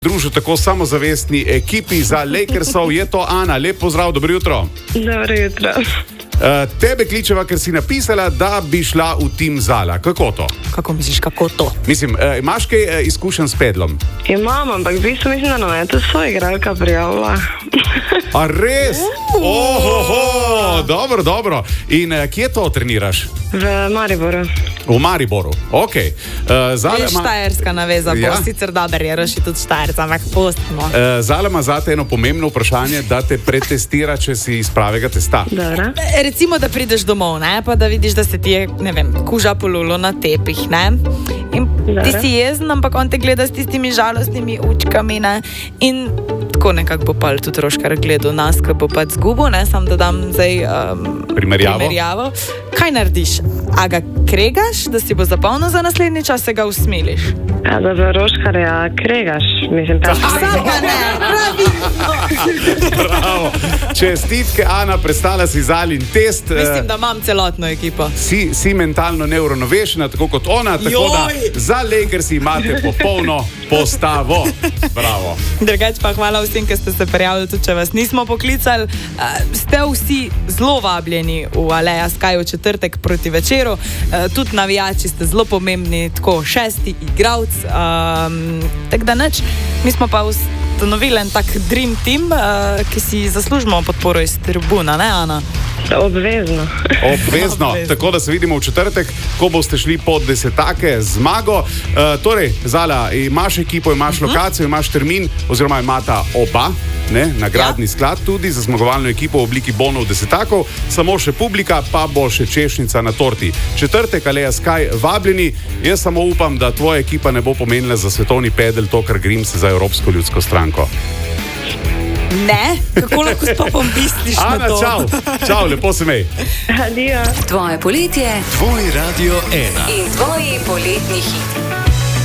družil tako samozavestni ekipi za Lakersov. Je to Ana, lep pozdrav, dobro jutro. Dobro jutro. Tebe kličeva, ker si napisala, da bi šla v tim Zala. Kako to? Kako misliš, kako to? Mislim, imaš kaj izkušenj s pedlom? Imam, ampak v bistvu mislim, da nam je to svoj igralka prijavila. A res? Ohoho, dobro. In kje to treniraš? V Mariboru. V Mariboru, ok. Je štajerska naveza, ja? Bo sicer dober, je roši tudi štajerca, ampak postimo. Zala ima zate eno pomembno vprašanje, da te pretestira, če si iz pravega testa. Dobro. Recimo, da prideš domov, ne? Pa da vidiš, da se ti je, ne vem, kuža polulo na tepih, ne? In ti si jezen, ampak on te gleda s tistimi žalostnimi učkami, ne? In tako nekako bo pa tudi Roškar gledal nas, ko bo pa zgubo, ne? Sam da dam zdaj primerjavo. Kaj narediš? A ga kregaš, da si bo zapolnil za naslednji čas, se ga usmiliš? Ja, da za Roškarja kregaš, mislim, pa Bravo. Čestitke, Ana, prestala si Zalin test. Mislim, da imam celotno ekipo. Si mentalno neuravnovešena, tako kot ona, tako da za Lakers imate popolno postavo. Bravo. Drugač pa hvala vsem, ki ste se prijavili, tudi če vas nismo poklicali. Ste vsi zelo vabljeni v Aleja Sky v četrtek proti večeru. Tudi navijači ste zelo pomembni, tako 6. igralc. Tako da nič, mi smo pa ustanovili en tak dream team, ki si zaslužimo podporo iz tribuna, ne Ana? Obvezno. Tako da se vidimo v četrtek, ko boste šli pod desetake zmago. Torej, Zala, imaš ekipo, imaš lokacijo, imaš termin, oziroma imata oba, nagradni sklad tudi za zmagovalno ekipo v obliki bonov desetakov, samo še publika, pa bo še češnjica na torti. Četrtek, Aleja Sky, vabljeni. Jaz samo upam, da tvoja ekipa ne bo pomenila za svetovni pedel to, kar Grims za Evropsko ljudsko stranko. Ne? Kako lahko s popom misliš na to? Ana, čau, lepo se mej. Adijo. Tvoje poletje, tvoj Radio 1 in tvoji poletni hit.